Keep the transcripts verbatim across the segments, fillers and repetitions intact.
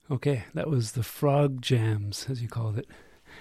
Okay, that was the frog jams, as you called it.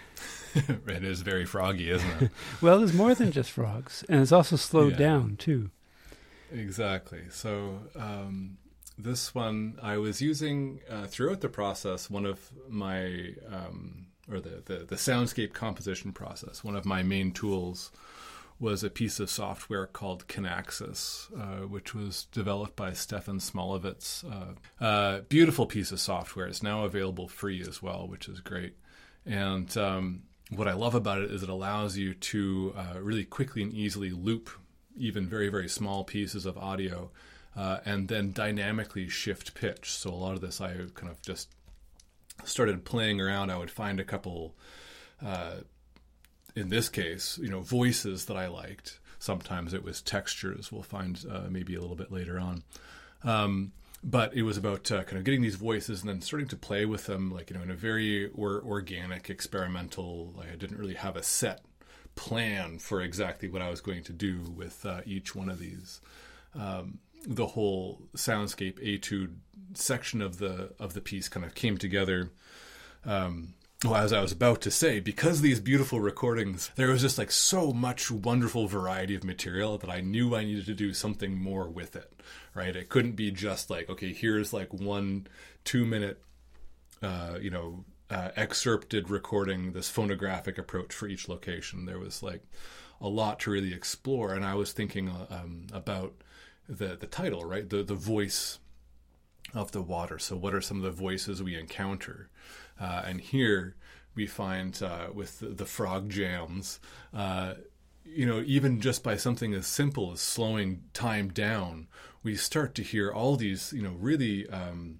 It is very froggy, isn't it? Well, there's more than just frogs, and it's also slowed Yeah. down, too. Exactly. So um, this one, I was using uh, throughout the process, one of my, um, or the, the, the soundscape composition process, one of my main tools was a piece of software called Kinaxis, uh, which was developed by Stefan Smolovitz. Uh, uh, beautiful piece of software. It's now available free as well, which is great. And um, what I love about it is it allows you to uh, really quickly and easily loop even very, very small pieces of audio uh, and then dynamically shift pitch. So a lot of this I kind of just started playing around. I would find a couple, uh, in this case, you know, voices that I liked. Sometimes it was textures. We'll find uh, maybe a little bit later on. Um, But it was about uh, kind of getting these voices and then starting to play with them, like, you know, in a very or, organic, experimental. Like I didn't really have a set plan for exactly what I was going to do with uh, each one of these. Um, the whole soundscape etude section of the of the piece kind of came together. Um, well, as I was about to say, because these beautiful recordings, there was just like so much wonderful variety of material that I knew I needed to do something more with it, right? It couldn't be just like, okay, here's like one two minute, uh, you know, uh, excerpted recording, this phonographic approach for each location. There was like a lot to really explore. And I was thinking uh, um, about the, the title, right? The, the voice of the water. So what are some of the voices we encounter? Uh, and here we find uh, with the, the frog jams, uh, you know, even just by something as simple as slowing time down, we start to hear all these, you know, really um,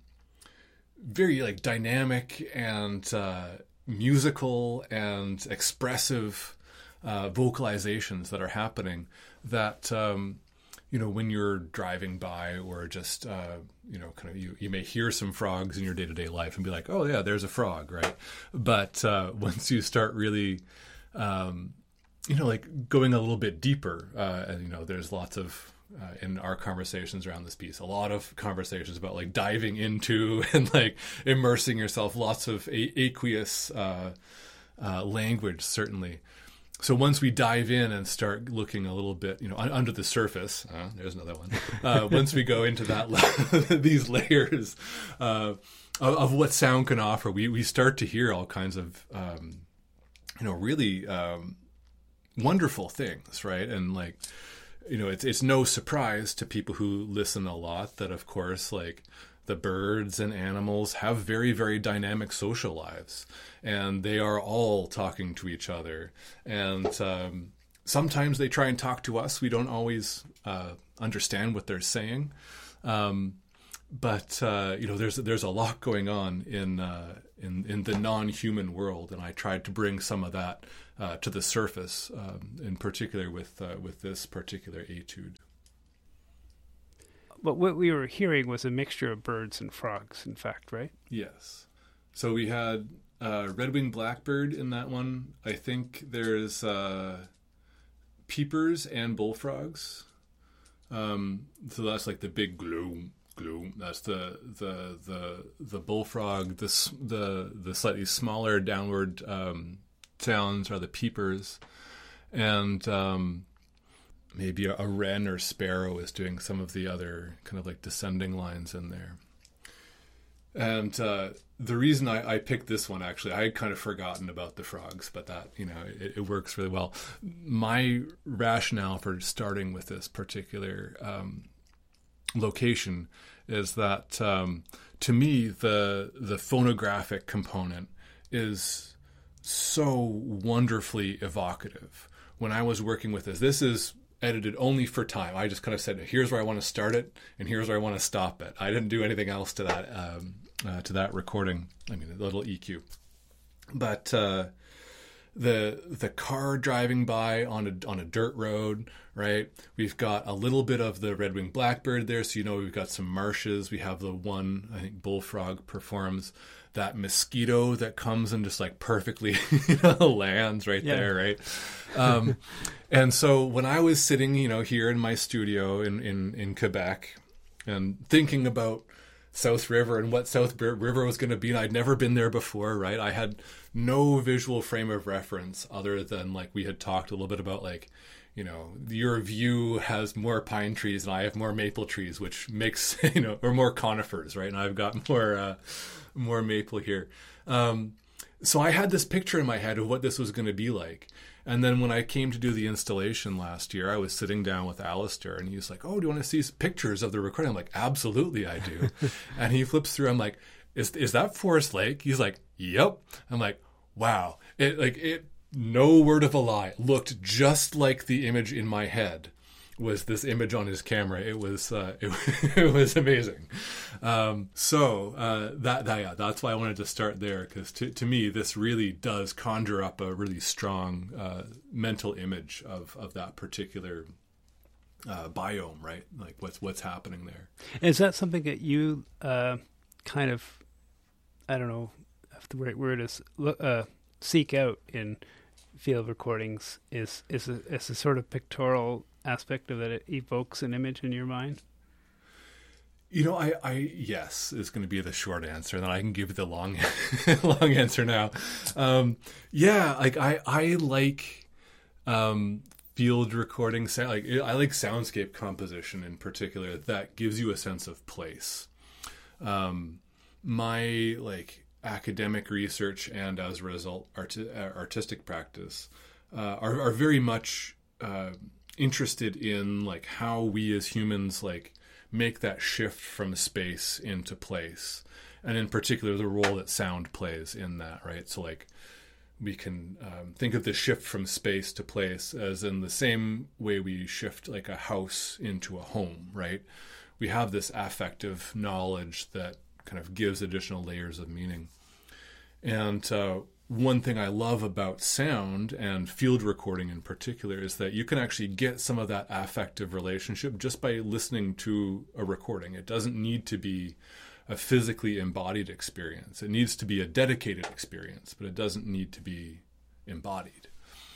very like dynamic and uh, musical and expressive uh, vocalizations that are happening that, um, you know, when you're driving by or just, uh, you know, kind of you, you may hear some frogs in your day-to-day life and be like, oh, yeah, there's a frog, right? But uh, once you start really, um, you know, like going a little bit deeper, uh, and, you know, there's lots of, uh, in our conversations around this piece, a lot of conversations about like diving into and like immersing yourself, lots of a- aqueous uh, uh, language, certainly. So once we dive in and start looking a little bit, you know, un- under the surface, uh, there's another one. Uh, once we go into that, la- these layers uh, of, of what sound can offer, we, we start to hear all kinds of, um, you know, really um, wonderful things, right? And like, you know, it's it's no surprise to people who listen a lot that, of course, like the birds and animals have very, very dynamic social lives, and they are all talking to each other. And um, sometimes they try and talk to us. We don't always uh, understand what they're saying. Um, but, uh, you know, there's there's a lot going on in, uh, in, in the non-human world, and I tried to bring some of that uh, to the surface, um, in particular with, uh, with this particular etude. But what we were hearing was a mixture of birds and frogs, in fact, right? Yes. So we had uh, red-winged blackbird in that one. I think there's uh, peepers and bullfrogs. Um, so that's like the big gloom, gloom. That's the the the the bullfrog. The s- the the slightly smaller downward um, sounds are the peepers, and um, maybe a, a wren or sparrow is doing some of the other kind of like descending lines in there. And uh, the reason I, I picked this one, actually, I had kind of forgotten about the frogs, but that, you know, it, it works really well. My rationale for starting with this particular um, location is that, um, to me, the the phonographic component is so wonderfully evocative. When I was working with this, this is edited only for time. I just kind of said, here's where I want to start it, and here's where I want to stop it. I didn't do anything else to that um, uh, to that recording. I mean, a little E Q. But uh, the the car driving by on a on a dirt road, right? We've got a little bit of the red-winged blackbird there, so you know we've got some marshes. We have the one, I think, bullfrog performs that mosquito that comes and just like perfectly you know, lands right yeah. there, right? Um, and so when I was sitting, you know, here in my studio in, in, in Quebec and thinking about South River and what South River was going to be. And I'd never been there before, right? I had no visual frame of reference other than like we had talked a little bit about like, you know, your view has more pine trees and I have more maple trees, which makes, you know, or more conifers, right? And I've got more, uh, more maple here. Um, so I had this picture in my head of what this was going to be like. And then when I came to do the installation last year, I was sitting down with Alistair and he's like, oh, do you want to see pictures of the recording? I'm like, absolutely, I do. And he flips through. I'm like, is is that Forest Lake? He's like, yep. I'm like, wow. It like it, no word of a lie, looked just like the image in my head was this image on his camera. It was uh, it, it was amazing. Um, so uh, that, that yeah, that's why I wanted to start there, because to to me this really does conjure up a really strong uh, mental image of of that particular uh, biome, right? Like what's what's happening there. Is that something that you uh, kind of, I don't know if the right word is, uh, seek out in field recordings? Is is a, is a sort of pictorial aspect of that it evokes an image in your mind? You know, I, I yes is going to be the short answer. Then I can give you the long, long answer now. Um, yeah, like I, I like um, field recording. Like I like soundscape composition in particular. That gives you a sense of place. Um, my like academic research and as a result art, uh, artistic practice uh, are, are very much uh, interested in like how we as humans like make that shift from space into place, and in particular the role that sound plays in that, right? So like we can um, think of the shift from space to place as in the same way we shift like a house into a home, right? We have this affective knowledge that kind of gives additional layers of meaning. And uh, one thing I love about sound and field recording in particular is that you can actually get some of that affective relationship just by listening to a recording. It doesn't need to be a physically embodied experience. It needs to be a dedicated experience, but it doesn't need to be embodied.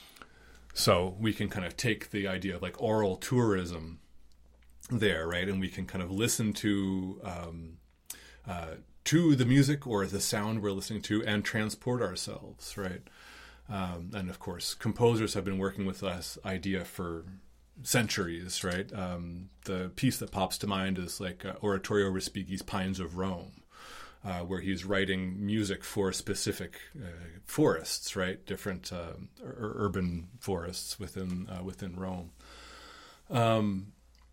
So we can kind of take the idea of like oral tourism there, right? And we can kind of listen to um, uh, to the music or the sound we're listening to and transport ourselves, right? Um, and of course, composers have been working with this idea for centuries, right? Um, the piece that pops to mind is like uh, Oratorio Respighi's Pines of Rome, uh, where he's writing music for specific uh, forests, right? Different uh, ur- urban forests within uh, within Rome. Um,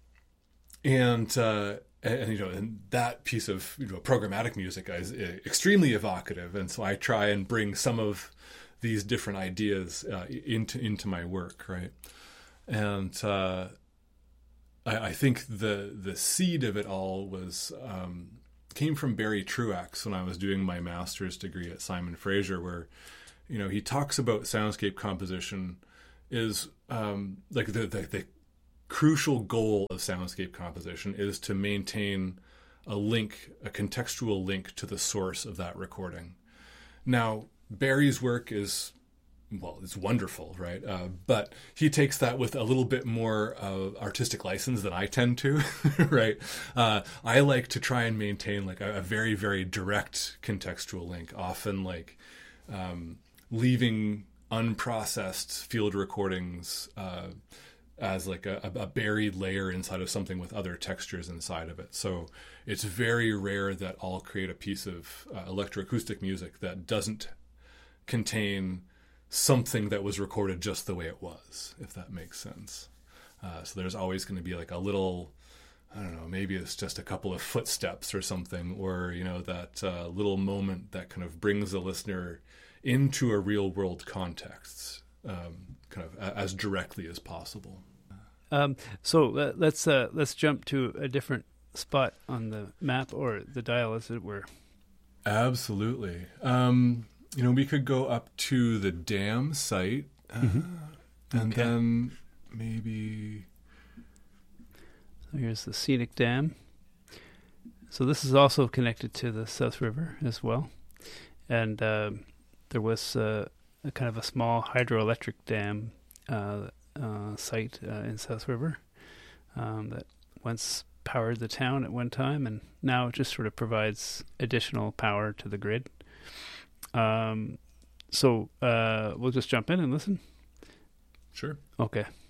and uh, And, you know, and that piece of, you know, programmatic music is extremely evocative. And so I try and bring some of these different ideas uh, into into my work, right? And uh, I, I think the the seed of it all was um, came from Barry Truax when I was doing my master's degree at Simon Fraser, where, you know, he talks about soundscape composition is um, like the, the the crucial goal of soundscape composition is to maintain a link, a contextual link to the source of that recording. Now, Barry's work is, well, it's wonderful, right? Uh, but he takes that with a little bit more uh, artistic license than I tend to, right? Uh, I like to try and maintain like a, a very, very direct contextual link, often like um, leaving unprocessed field recordings uh, as like a, a buried layer inside of something with other textures inside of it. So it's very rare that I'll create a piece of uh, electroacoustic music that doesn't contain something that was recorded just the way it was, if that makes sense. Uh, so there's always going to be like a little, I don't know, maybe it's just a couple of footsteps or something, or, you know, that uh, little moment that kind of brings the listener into a real world context. Um, kind of as directly as possible. Um, so uh, let's uh, let's jump to a different spot on the map or the dial, as it were. Absolutely. Um, you know, we could go up to the dam site, uh, mm-hmm. and okay. then maybe. So here's the Scenic Dam. So this is also connected to the South River as well, and uh, there was. Uh, A kind of a small hydroelectric dam uh, uh, site uh, in South River um, that once powered the town at one time, and now it just sort of provides additional power to the grid. Um, so uh, we'll just jump in and listen. Sure. Okay.